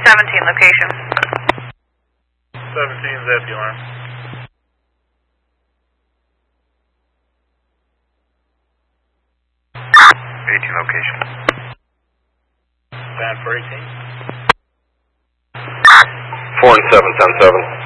location. 17 Zebulon. 18 location. Stand for 18. 4 and 7, 10-7.